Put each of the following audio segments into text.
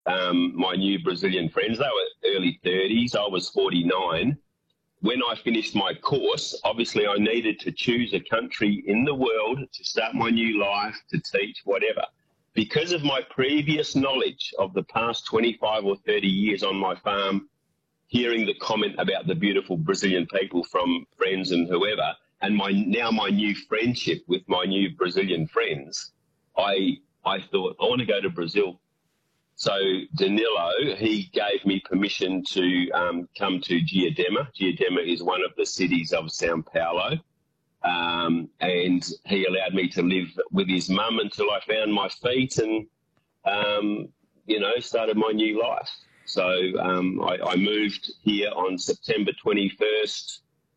my new Brazilian friends. They were early 30s. I was 49. When I finished my course, obviously I needed to choose a country in the world to start my new life, to teach, whatever. Because of my previous knowledge of the past 25 or 30 years on my farm, hearing the comment about the beautiful Brazilian people from friends and whoever, and my new friendship with my new Brazilian friends, I thought, I want to go to Brazil. So Danilo, he gave me permission to come to Diadema. Diadema is one of the cities of Sao Paulo. And he allowed me to live with his mum until I found my feet and, started my new life. So I moved here on September 21st,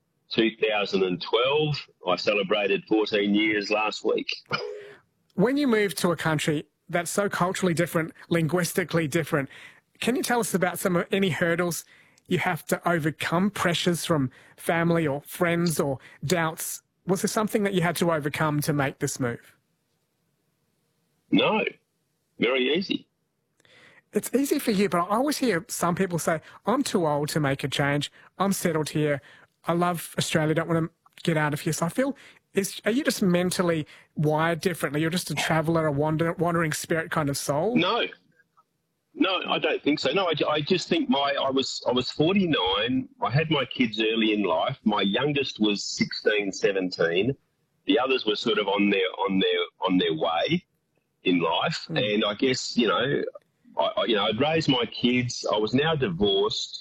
2012. I celebrated 14 years last week. When you move to a country that's so culturally different, linguistically different, can you tell us about any hurdles you have to overcome, pressures from family or friends or doubts? Was there something that you had to overcome to make this move? No, very easy. It's easy for you, but I always hear some people say, I'm too old to make a change. I'm settled here. I love Australia. Don't want to get out of here. So I feel, are you just mentally wired differently? You're just a traveller, a wandering spirit kind of soul? No, I don't think so. No, I just think I was 49. I had my kids early in life. My youngest was 16, 17. The others were sort of on their way in life. And I guess, I'd raised my kids. I was now divorced.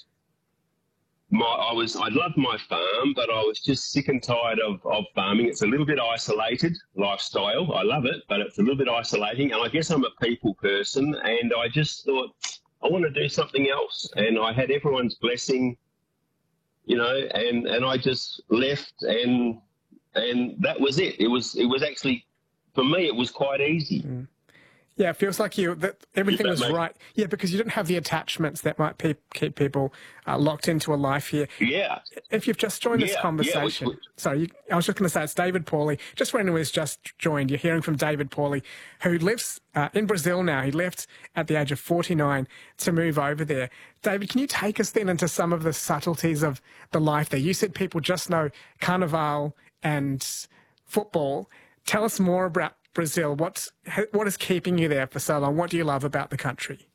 I loved my farm, but I was just sick and tired of farming. It's a little bit isolated lifestyle. I love it, but it's a little bit isolating. And I guess I'm a people person, and I just thought I want to do something else. And I had everyone's blessing, and I just left, and that was it. It was actually, for me, it was quite easy. Mm. Yeah, it feels like everything was right. Yeah, because you didn't have the attachments that might keep people locked into a life here. Yeah. If you've just joined this conversation, I was just going to say it's David Pauly. Just for anyone who's just joined, you're hearing from David Pauly, who lives in Brazil now. He left at the age of 49 to move over there. David, can you take us then into some of the subtleties of the life there? You said people just know Carnival and football. Tell us more about Brazil. What is keeping you there for so long? What do you love about the country?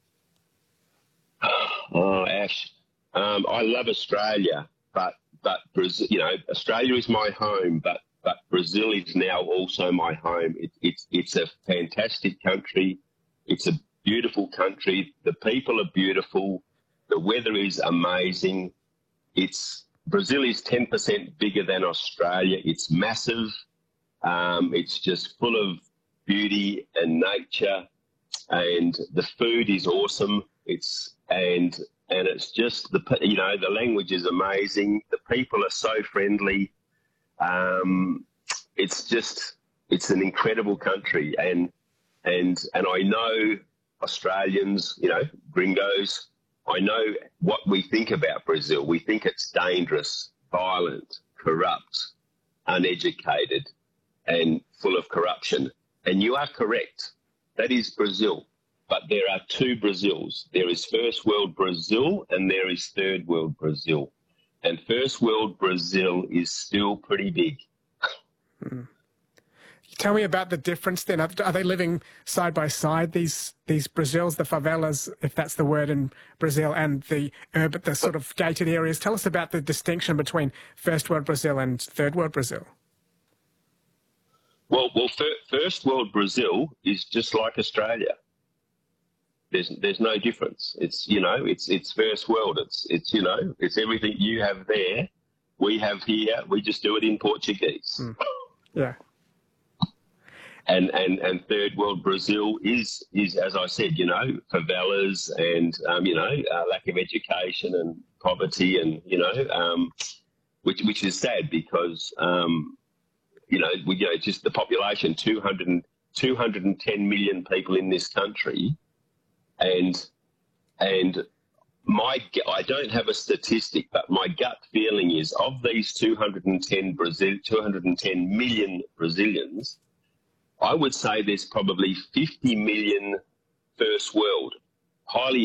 Oh, Ash, I love Australia, but Brazil, Australia is my home, but Brazil is now also my home. It's a fantastic country. It's a beautiful country. The people are beautiful. The weather is amazing. Brazil is 10% bigger than Australia. It's massive. It's just full of beauty and nature, and the food is awesome. It's just the language is amazing. The people are so friendly. It's an incredible country, and I know Australians, gringos. I know what we think about Brazil. We think it's dangerous, violent, corrupt, uneducated, and full of corruption. And you are correct. That is Brazil. But there are two Brazils. There is first world Brazil and there is third world Brazil. And first world Brazil is still pretty big. Tell me about the difference then. Are they living side by side, these Brazils, the favelas, if that's the word in Brazil, and the sort of gated areas? Tell us about the distinction between first world Brazil and third world Brazil. Well, first world Brazil is just like Australia. There's no difference. It's it's first world. It's everything you have there, we have here. We just do it in Portuguese. Yeah. And third world Brazil is as I said, favelas and lack of education and poverty and which is sad because. Just the population, 210 million people in this country, and I don't have a statistic, but my gut feeling is of these 210 million Brazilians, I would say there's probably 50 million first world, highly